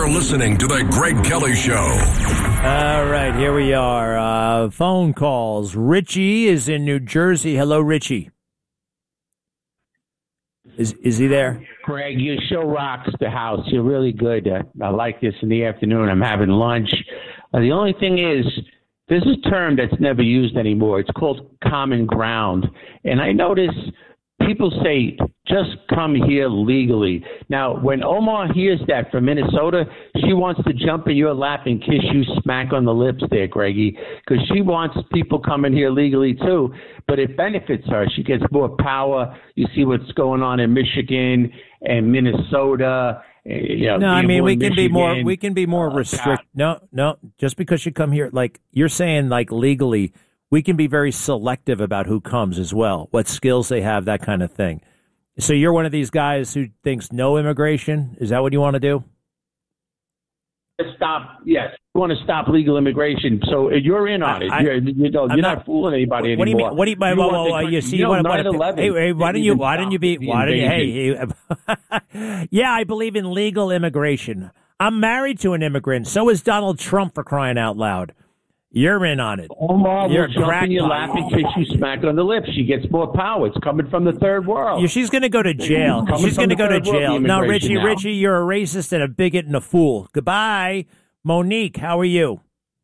You're listening to The Greg Kelly Show. All right, here we are. Phone calls. Richie is in New Jersey. Hello, Richie. Is he there? Greg, your show rocks the house. You're really good. I like this in the afternoon. I'm having lunch. The only thing is, there's a term that's never used anymore. It's called common ground. And I notice people say, just come here legally. Now, when Omar hears that from Minnesota, she wants to jump in your lap and kiss you smack on the lips there, Greggy, because she wants people coming here legally too. But it benefits her. She gets more power. You see what's going on in Michigan and Minnesota. No, I mean we can be more restrict. No, just because you come here, like you're saying, like legally, we can be very selective about who comes as well, what skills they have, that kind of thing. So you're one of these guys who thinks no immigration? Is that what you want to do? Yes. You want to stop legal immigration. So you're in on it. You're not fooling anybody anymore. What do you mean? Yeah, I believe in legal immigration. I'm married to an immigrant. So is Donald Trump, for crying out loud. You're in on it. Omar will jump in your lap and kiss you smack on the lips. She gets more power. It's coming from the third world. Yeah, she's going to go to jail. She's going to go to jail. No, Richie, you're a racist and a bigot and a fool. Goodbye. Monique, how are you?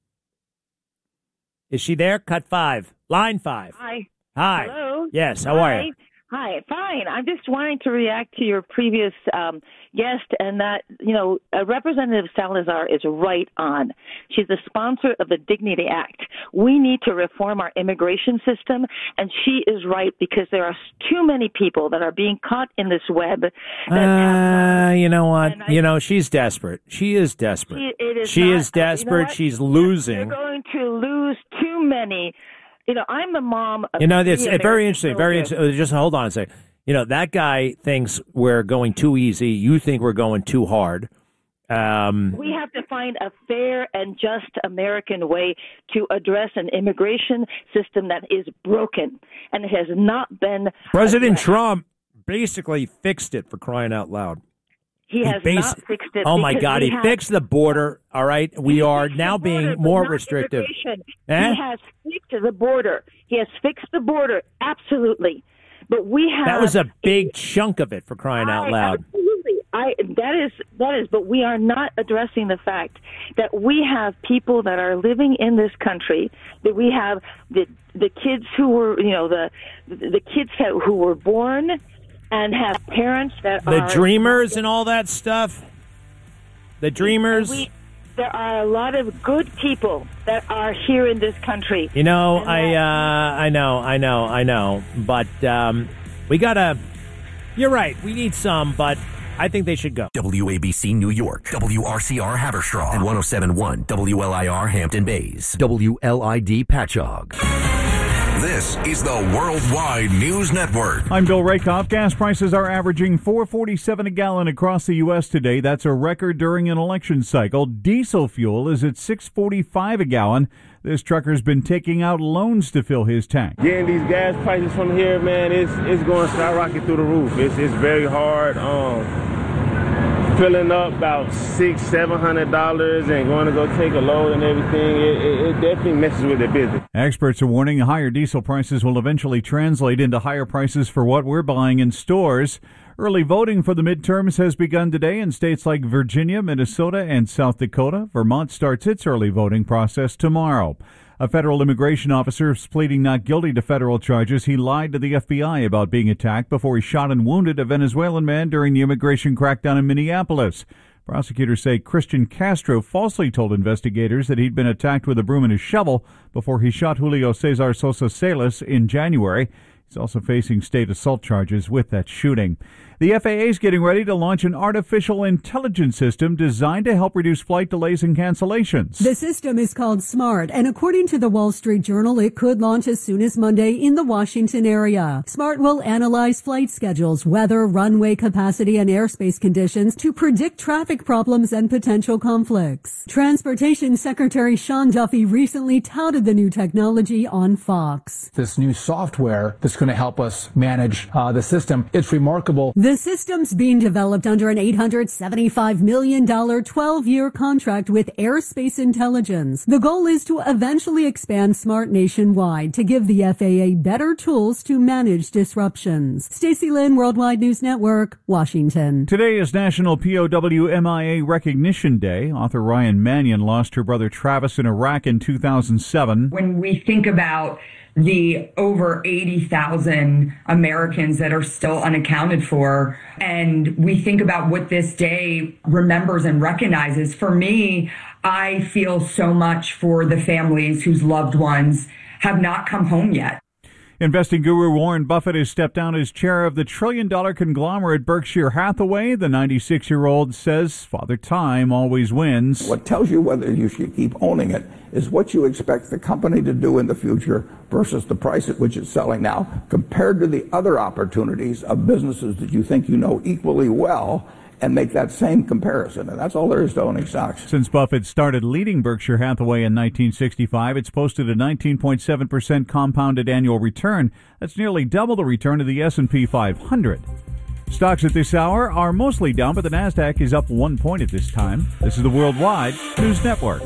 Is she there? Cut 5. Line 5. Hi. Hello. Yes, how are you? Hi, fine. I'm just wanting to react to your previous guest, and that, Representative Salazar is right on. She's the sponsor of the Dignity Act. We need to reform our immigration system, and she is right because there are too many people that are being caught in this web. You know what? She's desperate. She is desperate. She is desperate. She's losing. You're going to lose too many. I'm the mom of it's very interesting. Very interesting. Just hold on a second. That guy thinks we're going too easy. You think we're going too hard. We have to find a fair and just American way to address an immigration system that is broken and has not been. President Trump basically fixed it, for crying out loud. He has not fixed it. Oh, my God. He fixed the border. All right. We are now being more restrictive. He has fixed the border. He has fixed the border. Absolutely. But we have. That was a big chunk of it, for crying out loud. Absolutely. That is. But we are not addressing the fact that we have people that are living in this country, that we have the kids who were, the kids who were born and have parents that are... The dreamers and all that stuff? The dreamers? There are a lot of good people that are here in this country. I know. But we got to... You're right. We need some, but I think they should go. WABC New York, WRCR Haverstraw, and 107.1 WLIR Hampton Bays, WLID Patchogue. This is the Worldwide News Network. I'm Bill Rakoff. Gas prices are averaging $4.47 a gallon across the U.S. today. That's a record during an election cycle. Diesel fuel is at $6.45 a gallon. This trucker's been taking out loans to fill his tank. Getting these gas prices from here, man, it's going to skyrocket through the roof. It's very hard. Filling up about $600-$700 and going to go take a load and everything, it definitely messes with the business. Experts are warning higher diesel prices will eventually translate into higher prices for what we're buying in stores. Early voting for the midterms has begun today in states like Virginia, Minnesota, and South Dakota. Vermont starts its early voting process tomorrow. A federal immigration officer is pleading not guilty to federal charges. He lied to the FBI about being attacked before he shot and wounded a Venezuelan man during the immigration crackdown in Minneapolis. Prosecutors say Christian Castro falsely told investigators that he'd been attacked with a broom and a shovel before he shot Julio Cesar Sosa Salas in January. He's also facing state assault charges with that shooting. The FAA is getting ready to launch an artificial intelligence system designed to help reduce flight delays and cancellations. The system is called SMART, and according to the Wall Street Journal, it could launch as soon as Monday in the Washington area. SMART will analyze flight schedules, weather, runway capacity, and airspace conditions to predict traffic problems and potential conflicts. Transportation Secretary Sean Duffy recently touted the new technology on Fox. This new software that's going to help us manage the system. It's remarkable. The The system's being developed under an $875 million 12-year contract with Airspace Intelligence. The goal is to eventually expand SMART nationwide to give the FAA better tools to manage disruptions. Stacey Lynn, Worldwide News Network, Washington. Today is National POW/MIA Recognition Day. Author Ryan Mannion lost her brother Travis in Iraq in 2007. When we think about the over 80,000 Americans that are still unaccounted for, and we think about what this day remembers and recognizes, for me, I feel so much for the families whose loved ones have not come home yet. Investing guru Warren Buffett has stepped down as chair of the trillion-dollar conglomerate Berkshire Hathaway. The 96-year-old says Father Time always wins. What tells you whether you should keep owning it is what you expect the company to do in the future versus the price at which it's selling now, compared to the other opportunities of businesses that you think you know equally well, and make that same comparison. And that's all there is to owning stocks. Since Buffett started leading Berkshire Hathaway in 1965, it's posted a 19.7% compounded annual return. That's nearly double the return of the S&P 500. Stocks at this hour are mostly down, but the Nasdaq is up 1 point at this time. This is the Worldwide News Network.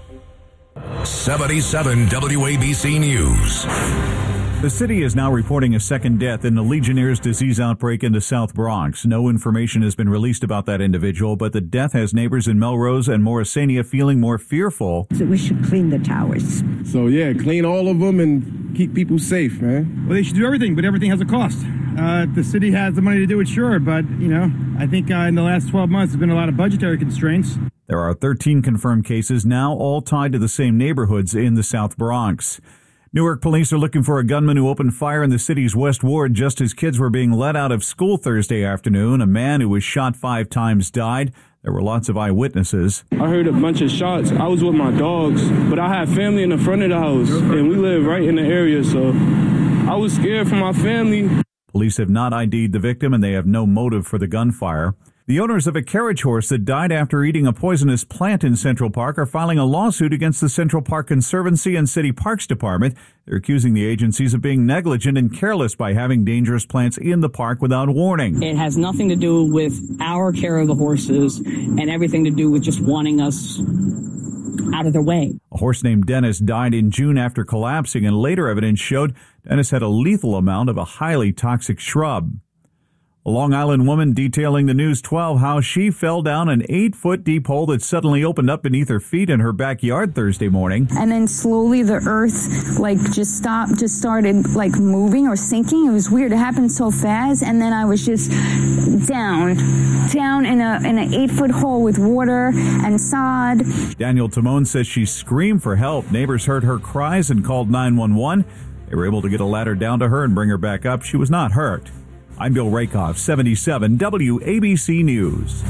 77 WABC News. The city is now reporting a second death in the Legionnaire's disease outbreak in the South Bronx. No information has been released about that individual, but the death has neighbors in Melrose and Morrisania feeling more fearful. So we should clean the towers. So, yeah, clean all of them and keep people safe, man. Well, they should do everything, but everything has a cost. If the city has the money to do it, sure, but, I think in the last 12 months there's been a lot of budgetary constraints. There are 13 confirmed cases now, all tied to the same neighborhoods in the South Bronx. Newark police are looking for a gunman who opened fire in the city's West Ward just as kids were being let out of school Thursday afternoon. A man who was shot 5 times died. There were lots of eyewitnesses. I heard a bunch of shots. I was with my dogs, but I had family in the front of the house, and we live right in the area, so I was scared for my family. Police have not ID'd the victim, and they have no motive for the gunfire. The owners of a carriage horse that died after eating a poisonous plant in Central Park are filing a lawsuit against the Central Park Conservancy and City Parks Department. They're accusing the agencies of being negligent and careless by having dangerous plants in the park without warning. It has nothing to do with our care of the horses and everything to do with just wanting us out of their way. A horse named Dennis died in June after collapsing, and later evidence showed Dennis had a lethal amount of a highly toxic shrub. A Long Island woman detailing the News 12 how she fell down an 8-foot deep hole that suddenly opened up beneath her feet in her backyard Thursday morning. And then slowly the earth just started moving or sinking. It was weird. It happened so fast. And then I was just down in an 8-foot hole with water and sod. Daniel Timone says she screamed for help. Neighbors heard her cries and called 911. They were able to get a ladder down to her and bring her back up. She was not hurt. I'm Bill Rakoff, 77 WABC News.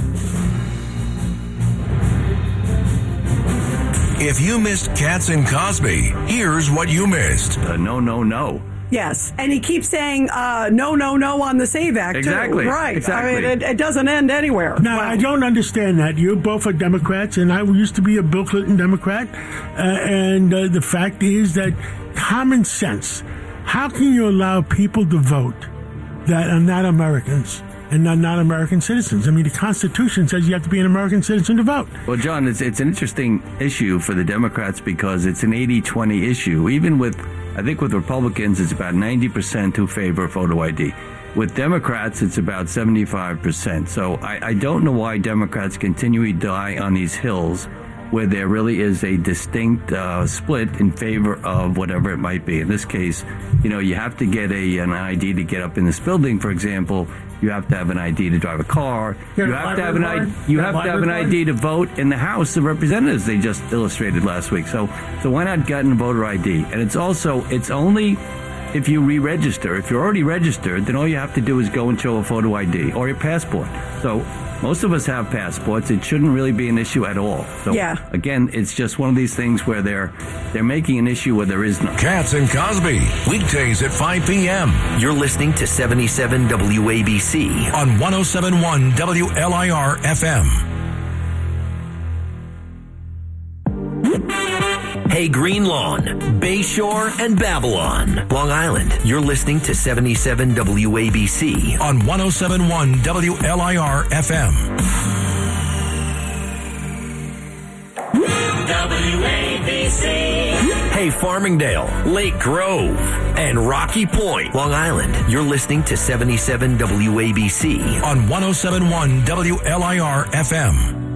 If you missed Katz and Cosby, here's what you missed. No. Yes, and he keeps saying no on the SAVE Act, exactly. too. Right. Exactly. I mean, it doesn't end anywhere. Now, I don't understand that. You both are Democrats, and I used to be a Bill Clinton Democrat, and the fact is that common sense, how can you allow people to vote that are not Americans and not American citizens? I mean, the Constitution says you have to be an American citizen to vote. Well, John, it's an interesting issue for the Democrats because it's an 80-20 issue. Even with Republicans, it's about 90% who favor photo ID. With Democrats, it's about 75%. So I don't know why Democrats continually die on these hills where there really is a distinct split in favor of whatever it might be. In this case, you have to get an ID to get up in this building, for example. You have to have an ID to drive a car. You have to have an ID to vote in the House of Representatives. They just illustrated last week. So why not get a voter ID? And it's only if you re-register. If you're already registered, then all you have to do is go and show a photo ID or your passport. So most of us have passports. It shouldn't really be an issue at all. So again, it's just one of these things where they're making an issue where there is none. Katz and Cosby, weekdays at 5 p.m. You're listening to 77 WABC on 107.1 WLIR FM. Hey, Green Lawn, Bayshore, and Babylon. Long Island, you're listening to 77 WABC on 107.1 WLIR FM. WABC. Hey, Farmingdale, Lake Grove, and Rocky Point, Long Island. You're listening to 77 WABC on 107.1 WLIR FM.